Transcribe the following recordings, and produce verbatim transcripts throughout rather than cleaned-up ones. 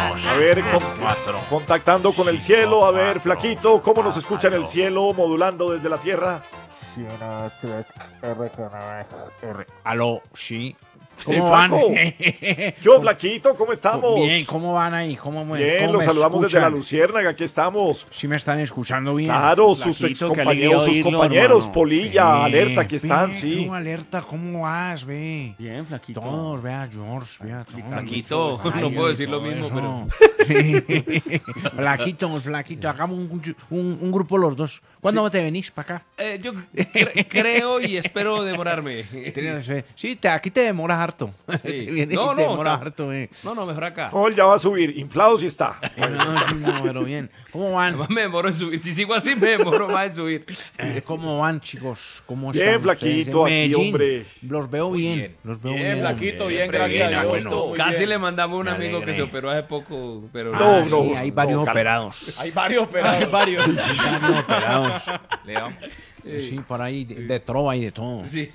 Vámonos. A ver, con, contactando con el cielo. A ver, Flaquito, ¿cómo nos escucha en el cielo, modulando desde la tierra? Sí, uno, tres, R, R. Aló, sí. ¿Cómo ¿Cómo van? Flaco? Yo, Flaquito, ¿cómo estamos? Bien, ¿cómo van ahí? ¿Cómo, me- Bien, cómo los me saludamos desde la escuchan? Luciérnaga, aquí estamos. Sí me están escuchando bien. Claro, sus Flaquito, qué excompañeros, alegría sus oírlo, compañeros, hermano. Polilla, Eh, Alerta, que están, ve, sí. tú, Alerta, ¿cómo vas, ve? Bien, Flaquito. Todos, vea, George, vea. todos. Flaquito, Ay, no puedo decir lo todo mismo, eso. pero... Sí. Flaquito, flaquito, hagamos un, un, un grupo los dos. ¿Cuándo te venís para acá? Eh, yo cre- creo y espero demorarme. Tienes fe. Sí, te, aquí te demoras harto. Te vienes No, y te no, demoras ta- harto, eh. No, no, mejor acá. No, él ya va a subir, inflado sí está. No, sí, no, pero bien. ¿Cómo van? Además me demoro en subir. Si sigo así, me demoro más en subir. Eh, ¿Cómo van, chicos? ¿Cómo Bien, están Flaquito, ustedes? En aquí, Medellín, hombre. Los veo bien. bien. Los veo Bien, bien. Flaquito, bien, Siempre gracias bien, a Dios. bueno. todo muy Casi bien. le mandamos a un Me amigo que alegré. se operó hace poco, pero Ah, No, sí, no, hay no, varios Carlos. operados. Hay varios operados. hay varios. Hay varios operados. Leo. Sí, por ahí, de, de trova y de todo. Sí.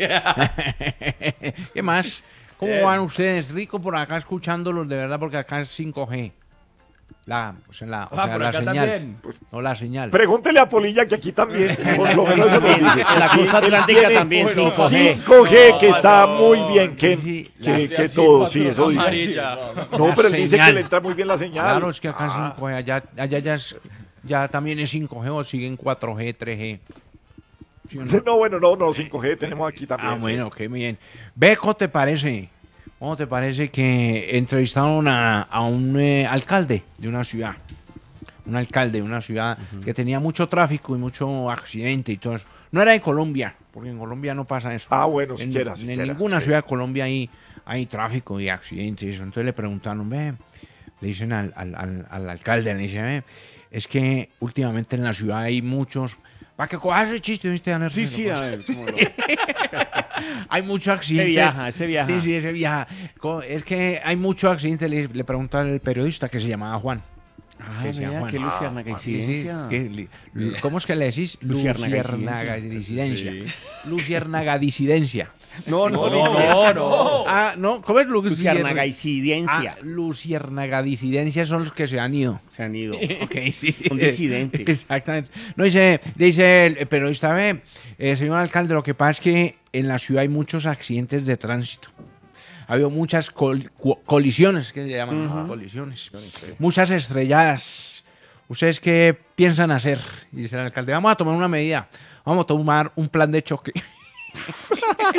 ¿Qué más? ¿Cómo Bien. van ustedes? Rico por acá escuchándolos, de verdad, porque acá es cinco G. La, o sea, la, o Ah, sea, por la acá señal. también. No la señal. Pregúntele a Polilla que aquí también, por lo menos eso nos dice. En la costa Él atlántica tiene también cinco G. cinco G, que está muy bien, que, Sí, que, la- que sí, todo, cuatro, sí, eso dice. Amarilla. No, La pero él dice que señal. le entra muy bien la señal. Claro, es que acá es Ah. cinco G, allá, allá ya, es- ya también es cinco G o siguen cuatro G, tres G. ¿Sí o no? No, bueno, no, no, cinco G tenemos aquí también. Ah, sí. bueno, qué bien. Ve, ¿cómo te parece? ¿Cómo te parece que entrevistaron a, a un eh, alcalde de una ciudad? Un alcalde de una ciudad que tenía mucho tráfico y mucho accidente y todo eso. No era de Colombia, porque en Colombia no pasa eso. Ah, bueno, en, siquiera, en siquiera, ninguna sí. ciudad de Colombia hay, hay tráfico y accidentes y eso. Entonces le preguntaron, ve, le dicen al, al, al, al alcalde, le dicen, ve, es que últimamente en la ciudad hay muchos... Para que cojas ese chiste, ¿viste, Aner? Sí, sí, a ver, cómo no. Hay mucho accidente. Ese viaja, ese viaja. Sí, sí, ese viaja. Co- Es que hay mucho accidente. Le, le preguntó al periodista que se llamaba Juan. Ah, Que se llama vea, Juan. qué luciérnaga Sí, sí, incidencia. que li- li- ¿Cómo es que le decís? Luciérnaga Luciérnaga disidencia. disidencia. Luciérnaga disidencia. No, no, no, no, no. Ah, no, ¿cómo es Luciérnaga Ah, incidencia. Luciérnaga disidencia son los que se han ido. Se han ido. Ok, sí. Son disidentes. Exactamente. No dice, dice el periodista, ve, eh, señor alcalde, lo que pasa es que en la ciudad hay muchos accidentes de tránsito. Ha habido muchas col- cu- colisiones, que se llaman colisiones. Muchas estrelladas. ¿Ustedes qué piensan hacer? Y dice el alcalde, vamos a tomar una medida. Vamos a tomar un plan de choque.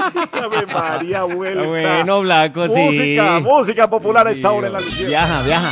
Ave María, vuelta. Bueno, Blanco, sí. Música, música popular a esta hora en la Luciérnaga. Viaja, viaja.